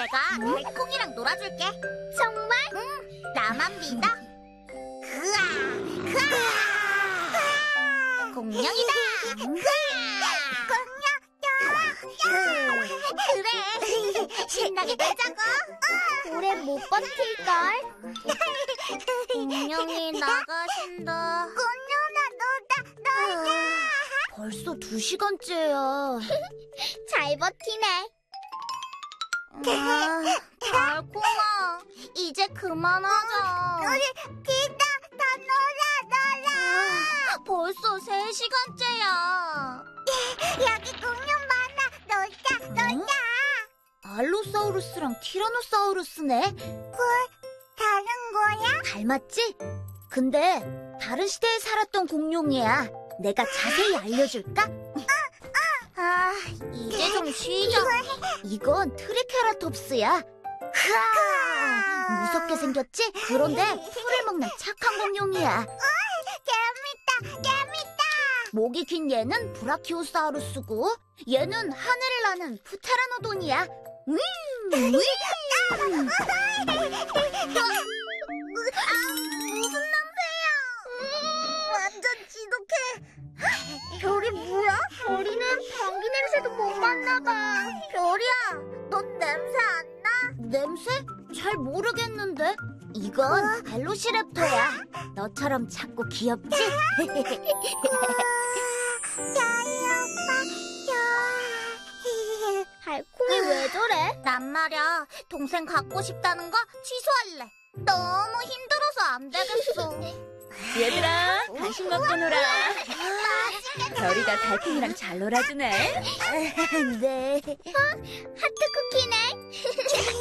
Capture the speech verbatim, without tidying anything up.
내가 달콩이랑 놀아줄게. 정말? 응, 나만 믿어. 그아, 그아, 공룡이다. 공룡, 그래, 신나게 놀자고. 오래 못 버틸걸? 공룡이 나가신다. 공룡아, 놀다, 놀자. 벌써 두 시간째야. 잘 버티네. 아, 달콩아, 이제 그만하자. 우리 기다, 다 놀아, 놀아. 벌써 세 시간째야. 여기 공룡 많아. 놀자, 놀자. 알로사우루스랑 티라노사우루스네? 헐, 다른 거야? 닮았지? 근데 다른 시대에 살았던 공룡이야. 내가 자세히 알려줄까? 아, 이제 좀 쉬자. 이건 트리케라톱스야. 흐아! 무섭게 생겼지? 그런데 풀을 먹는 착한 공룡이야. 재밌다, 재밌다. 목이 긴 얘는 브라키오사우루스고 얘는 하늘을 나는 프테라노돈이야. 음, 음. 아, 무슨 냄새야? 완전 지독해. 별이 뭐야? 우리는 방귀 냄새도 못 맡나봐. 별이야, 너 냄새 안 나? 냄새? 잘 모르겠는데. 이건 벨로시랩터야. 너처럼 작고 귀엽지? 별이 오빠, 좋아. 달콩이 왜 저래? 난 말이야, 동생 갖고 싶다는 거 취소할래. 너무 힘들어서 안 되겠어. 얘들아, 간식 먹고 놀아. 맛있겠다. 별이가 달콩이랑 잘 놀아주네. 네. 어? 하트